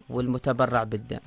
والمتبرع بالدم؟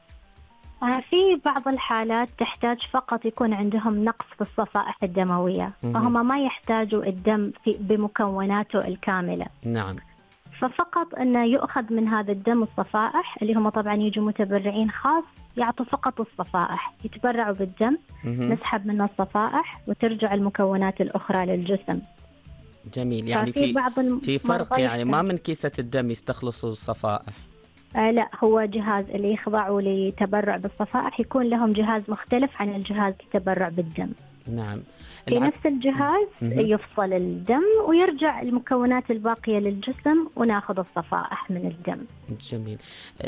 في بعض الحالات تحتاج فقط يكون عندهم نقص في الصفائح الدموية، فهم ما يحتاجوا الدم بمكوناته الكاملة. نعم. ففقط أنه يؤخذ من هذا الدم الصفائح، اللي هم طبعا يجوا متبرعين خاص يعطوا فقط الصفائح، يتبرعوا بالدم، نسحب منه الصفائح وترجع المكونات الأخرى للجسم. جميل. يعني في فرق، يعني ما من كيسة الدم يستخلصوا الصفائح؟ لا، هو جهاز اللي يخضعوا لتبرع بالصفائح يكون لهم جهاز مختلف عن الجهاز التبرع بالدم. نعم. في نفس الجهاز يفصل الدم ويرجع المكونات الباقية للجسم وناخذ الصفائح من الدم. جميل.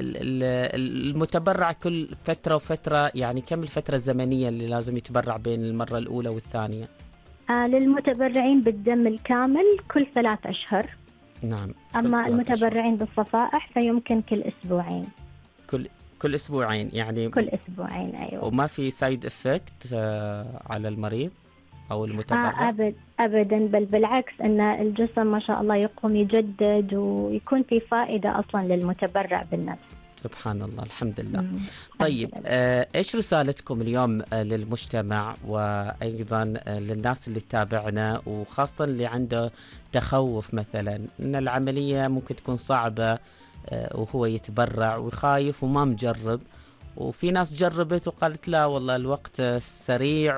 المتبرع كل فترة وفترة، يعني كم الفترة الزمنية اللي لازم يتبرع بين المرة الأولى والثانية؟ للمتبرعين بالدم الكامل كل 3 أشهر. نعم. أما المتبرعين بالصفائح فيمكن كل أسبوعين. كل أسبوعين يعني؟ كل أسبوعين، أيوة. وما في سايد إفكت على المريض أو المتبرع؟ أبدا، بل بالعكس، أن الجسم ما شاء الله يقوم يجدد ويكون في فائدة أصلا للمتبرع بالنفس. سبحان الله، الحمد لله. طيب، إيش رسالتكم اليوم للمجتمع وأيضا للناس اللي تتابعنا، وخاصة اللي عنده تخوف مثلا أن العملية ممكن تكون صعبة وهو يتبرع وخايف وما مجرب، وفي ناس جربت وقالت لا والله الوقت سريع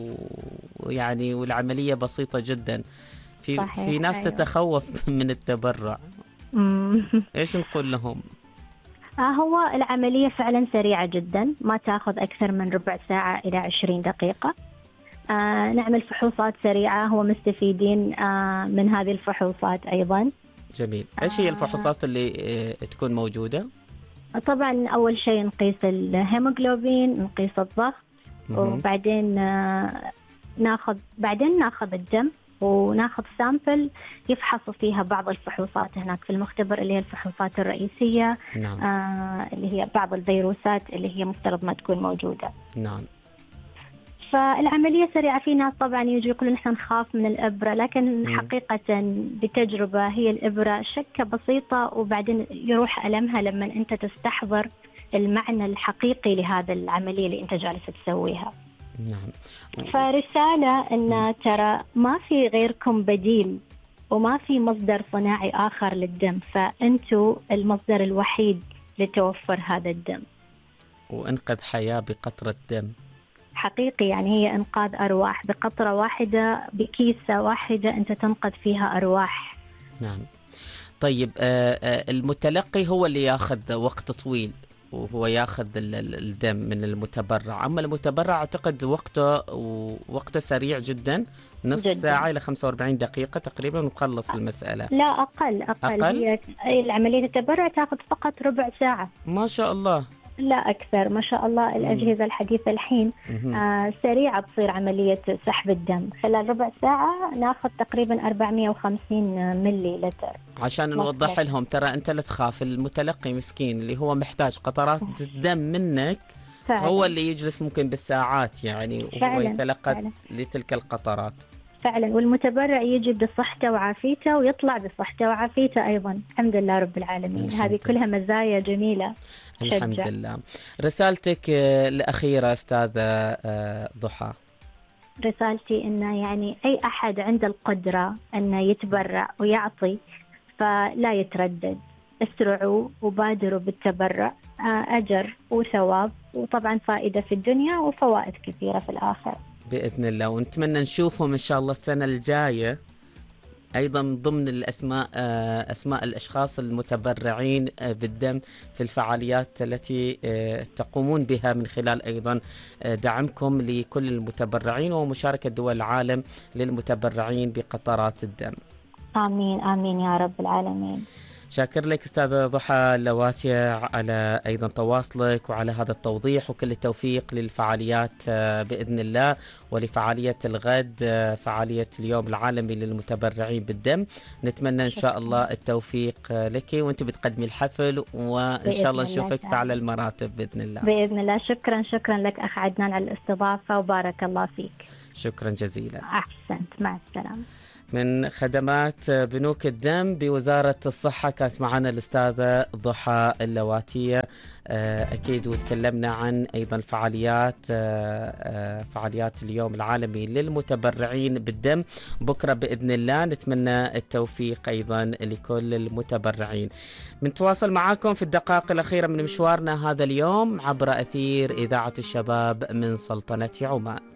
ويعني والعملية بسيطة جدا. في ناس تتخوف من التبرع. إيش نقول لهم؟ هو العملية فعلا سريعة جدا، ما تأخذ أكثر من ربع ساعة إلى 20 دقيقة. نعمل فحوصات سريعة، هو مستفيدين من هذه الفحوصات أيضا. جميل. إيش هي الفحوصات اللي تكون موجودة؟ طبعا أول شيء نقيس الهيموغلوبين، نقيس الضغط، وبعدين ناخذ الدم وناخذ سامبل يفحصوا فيها بعض الفحوصات هناك في المختبر، اللي هي الفحوصات الرئيسية. نعم. اللي هي بعض الفيروسات اللي هي مفترض ما تكون موجودة. نعم. فالعملية سريعة. في ناس طبعا يجي يقولون نحن نخاف من الإبرة، لكن حقيقة بتجربة هي الإبرة شكة بسيطة وبعدين يروح ألمها لما أنت تستحضر المعنى الحقيقي لهذا العملية اللي أنت جالس تسويها. نعم. فرسالة أن ترى ما في غيركم بديل وما في مصدر صناعي آخر للدم، فأنتوا المصدر الوحيد لتوفر هذا الدم وإنقذ حياة بقطرة دم. حقيقي، يعني هي إنقاذ أرواح بقطرة واحدة، بكيسة واحدة أنت تنقذ فيها أرواح. نعم. طيب، المتلقي هو اللي ياخذ وقت طويل وهو ياخذ الدم من المتبرع، أما المتبرع أعتقد وقته سريع جدا، نص ساعة إلى 45 دقيقة تقريبا ونخلص المسألة. لا، أقل. هي العملية التبرع تأخذ فقط ربع ساعة. ما شاء الله. لا أكثر، ما شاء الله. الأجهزة الحديثة الحين سريعة، تصير عملية سحب الدم خلال ربع ساعة ناخذ تقريبا 450 ملي لتر. عشان نوضح لهم، ترى أنت لا تخاف، المتلقي مسكين اللي هو محتاج قطرات الدم منك فعلا. هو اللي يجلس ممكن بالساعات يعني وهو يتلقى لتلك القطرات فعلا. والمتبرع يجي بصحته وعافيته ويطلع بصحته وعافيته أيضا، الحمد لله رب العالمين. هذه كلها مزايا جميلة. الحمد لله. رسالتك الأخيرة أستاذة ضحى؟ رسالتي إنه يعني أي أحد عنده القدرة إنه يتبرع ويعطي فلا يتردد، اسرعوا وبادروا بالتبرع. أجر وثواب، وطبعا فائدة في الدنيا وفوائد كثيرة في الآخر بإذن الله. ونتمنى نشوفهم إن شاء الله السنة الجاية أيضا ضمن الأسماء، أسماء الأشخاص المتبرعين بالدم في الفعاليات التي تقومون بها من خلال أيضا دعمكم لكل المتبرعين ومشاركة دول العالم للمتبرعين بقطرات الدم. آمين آمين يا رب العالمين. شاكر لك أستاذة ضحى اللواتية على أيضا تواصلك وعلى هذا التوضيح، وكل التوفيق للفعاليات بإذن الله، ولفعالية الغد فعالية اليوم العالمي للمتبرعين بالدم. نتمنى إن شاء الله التوفيق لك وأنت بتقدمي الحفل، وإن شاء الله نشوفك على المراتب بإذن الله. بإذن الله. شكرا لك أخ عدنان على الاستضافة وبارك الله فيك. شكرا جزيلا. أحسنت، مع السلامة. من خدمات بنوك الدم بوزارة الصحة. كانت معنا الأستاذة ضحى اللواتية أكيد، وتكلمنا عن أيضا فعاليات اليوم العالمي للمتبرعين بالدم بكرة بإذن الله. نتمنى التوفيق أيضا لكل المتبرعين. بنتواصل معاكم في الدقائق الأخيرة من مشوارنا هذا اليوم عبر أثير إذاعة الشباب من سلطنة عمان.